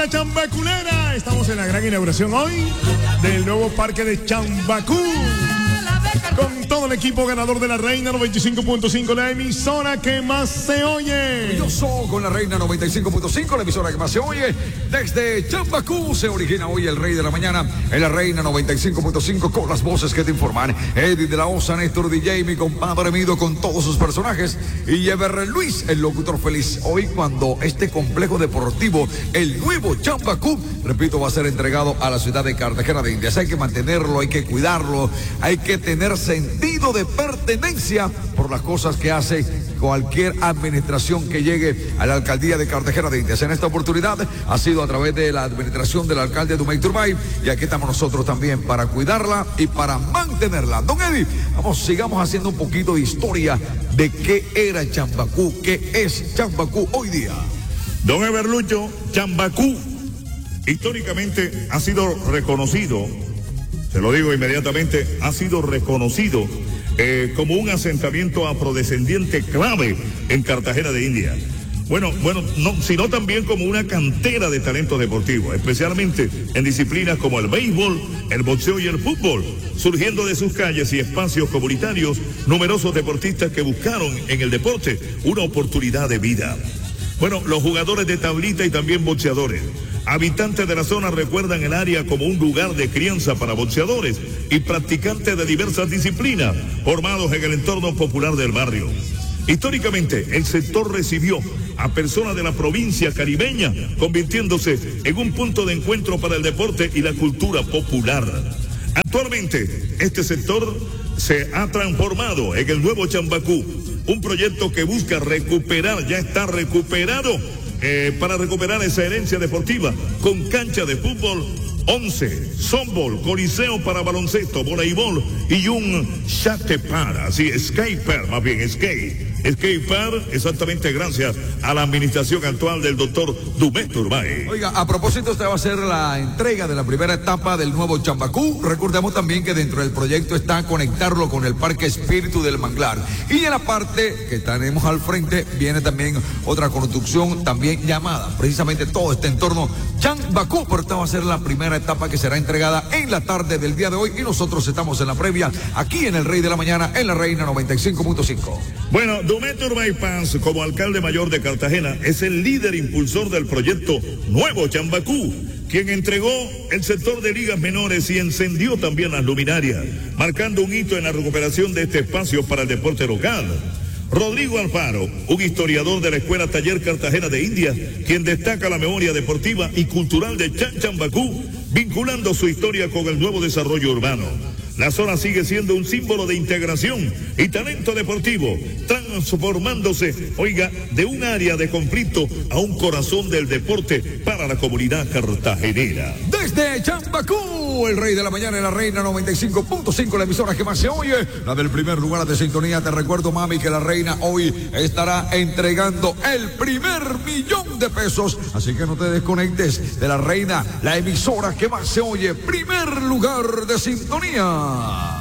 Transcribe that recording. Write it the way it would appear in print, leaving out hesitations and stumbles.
Chambaculera, estamos en la gran inauguración hoy del nuevo parque de Chambacú, con todo el equipo ganador de la Reina 95.5, la emisora que más se oye. Yo soy con la Reina 95.5, la emisora que más se oye. Desde Chambacú se origina hoy el Rey de la Mañana en la Reina 95.5, con las voces que te informan. Eddie de la Osa, Néstor DJ, mi compadre Mido con todos sus personajes, y Ever Luis, el locutor feliz. Hoy, cuando este complejo deportivo, el nuevo Chambacú, repito, va a ser entregado a la ciudad de Cartagena de Indias. Hay que mantenerlo, hay que cuidarlo, hay que tener sentido de pertenencia por las cosas que hace cualquier administración que llegue a la alcaldía de Cartagena de Indias. En esta oportunidad ha sido a través de la administración del alcalde Dumey Turbay, y aquí estamos nosotros también para cuidarla y para mantenerla. Don Eddie, sigamos haciendo un poquito de historia de qué era Chambacú, qué es Chambacú hoy día. Don Everlucho, Chambacú históricamente ha sido reconocido, se lo digo inmediatamente, ha sido reconocido como un asentamiento afrodescendiente clave en Cartagena de Indias. Bueno, no, sino también como una cantera de talentos deportivos, especialmente en disciplinas como el béisbol, el boxeo y el fútbol, surgiendo de sus calles y espacios comunitarios numerosos deportistas que buscaron en el deporte una oportunidad de vida. Bueno, los jugadores de tablita y también boxeadores, habitantes de la zona, recuerdan el área como un lugar de crianza para boxeadores y practicantes de diversas disciplinas formados en el entorno popular del barrio. Históricamente, el sector recibió a personas de la provincia caribeña, convirtiéndose en un punto de encuentro para el deporte y la cultura popular. Actualmente, este sector se ha transformado en el nuevo Chambacú, un proyecto que busca recuperar, ya está recuperado, para recuperar esa herencia deportiva, con cancha de fútbol, 11, softball, coliseo para baloncesto, voleibol y un skatepar, así, skatepark, más bien, skatepark, exactamente gracias a la administración actual del doctor Dumey Turbay. Oiga, a propósito, usted va a hacer la entrega de la primera etapa del nuevo Chambacú. Recordemos también que dentro del proyecto está conectarlo con el Parque Espíritu del Manglar. Y en la parte que tenemos al frente viene también otra construcción también llamada, precisamente todo este entorno Chambacú, pero esta va a ser la primera etapa que será entregada en la tarde del día de hoy, y nosotros estamos en la previa aquí en el Rey de la Mañana en la Reina 95.5. Bueno, Dumey Turbay Paz, como alcalde mayor de Cartagena, es el líder impulsor del proyecto Nuevo Chambacú, quien entregó el sector de ligas menores y encendió también las luminarias, marcando un hito en la recuperación de este espacio para el deporte local. Rodrigo Alfaro, un historiador de la Escuela Taller Cartagena de Indias, quien destaca la memoria deportiva y cultural de Chambacú, vinculando su historia con el nuevo desarrollo urbano. La zona sigue siendo un símbolo de integración y talento deportivo, transformándose, oiga, de un área de conflicto a un corazón del deporte para la comunidad cartagenera. Desde Chambacú, el Rey de la Mañana en la Reina 95.5, la emisora que más se oye, la del primer lugar de sintonía. Te recuerdo, mami, que la Reina hoy estará entregando el primer $1.000.000, así que no te desconectes de la Reina, la emisora que más se oye, primer lugar de sintonía.